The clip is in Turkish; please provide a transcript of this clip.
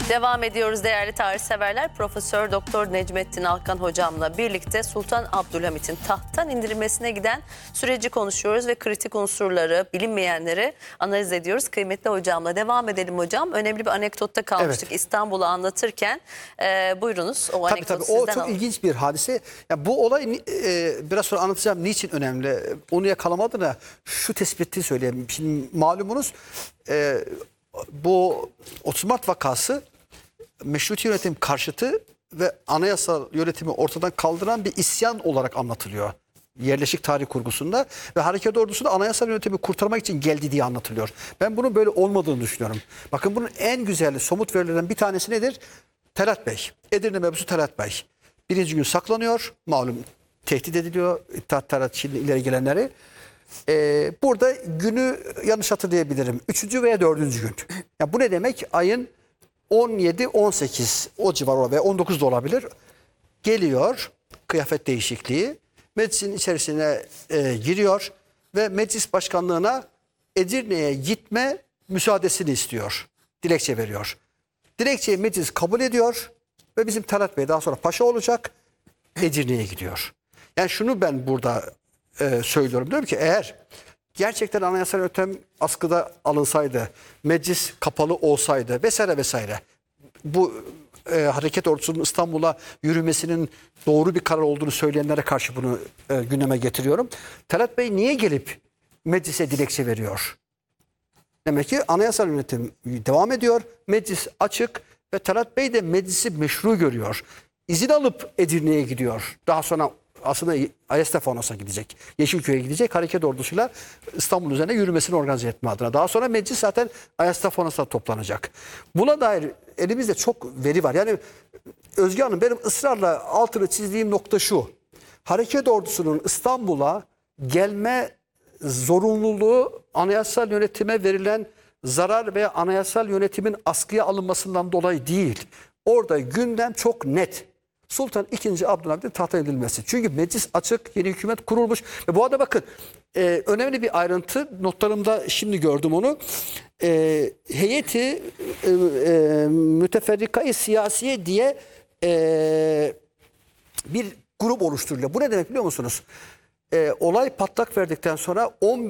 Devam ediyoruz değerli tarihseverler. Profesör Doktor Necmettin Alkan hocamla birlikte Sultan Abdülhamit'in tahttan indirilmesine giden süreci konuşuyoruz ve kritik unsurları, bilinmeyenleri analiz ediyoruz. Kıymetli hocamla devam edelim hocam. Önemli bir anekdotta kalmıştık, Evet. İstanbul'u anlatırken. Buyurunuz o anekdotu Tabii, sizden o çok alalım. ilginç bir hadise. Ya bu olay biraz sonra anlatacağım niçin önemli. Onu yakalamadı da şu tespiti söyleyeyim. Şimdi malumunuz bu 30 Mart vakası meşruti yönetim karşıtı ve anayasal yönetimi ortadan kaldıran bir isyan olarak anlatılıyor. Yerleşik tarih kurgusunda ve hareket ordusu da anayasal yönetimi kurtarmak için geldi diye anlatılıyor. Ben bunun böyle olmadığını düşünüyorum. Bakın bunun en güzel somut verilerinden bir tanesi nedir? Talat Bey, Edirne mebusu Talat Bey. Birinci gün saklanıyor, malum tehdit ediliyor İttihat Terakki şimdi ileri gelenleri. Burada günü yanlış hatırlayabilirim. 3. veya 4. gün. Ya bu ne demek? Ayın 17, 18 o civar olabilir veya 19 da olabilir. Geliyor kıyafet değişikliği. Meclisin içerisine giriyor ve meclis başkanlığına Edirne'ye gitme müsaadesini istiyor. Dilekçe veriyor. Dilekçeyi meclis kabul ediyor ve bizim Talat Bey daha sonra paşa olacak, Edirne'ye gidiyor. Yani şunu ben burada söylüyorum. Diyorum ki eğer gerçekten anayasal yönetim askıda alınsaydı, meclis kapalı olsaydı vesaire vesaire, bu hareket ordusunun İstanbul'a yürümesinin doğru bir karar olduğunu söyleyenlere karşı bunu gündeme getiriyorum. Talat Bey niye gelip meclise dilekçe veriyor? Demek ki anayasal yönetim devam ediyor. Meclis açık ve Talat Bey de meclisi meşru görüyor. İzin alıp Edirne'ye gidiyor. Daha sonra aslında Ayastefanos'a gidecek. Yeşilköy'e gidecek. Hareket ordusuyla İstanbul üzerine yürümesini organize etme adına. Daha sonra meclis zaten Ayastefanos'ta toplanacak. Buna dair elimizde çok veri var. Yani Özge Hanım, benim ısrarla altını çizdiğim nokta şu. Hareket ordusunun İstanbul'a gelme zorunluluğu anayasal yönetime verilen zarar ve anayasal yönetimin askıya alınmasından dolayı değil. Orada gündem çok net. Sultan II. Abdülhamit'in tahta edilmesi. Çünkü meclis açık, yeni hükümet kurulmuş. Ve bu arada bakın önemli bir ayrıntı, notlarımda şimdi gördüm onu. Heyeti müteferrika-i siyasiye diye bir grup oluşturuluyor. Bu ne demek biliyor musunuz? Olay patlak verdikten sonra 15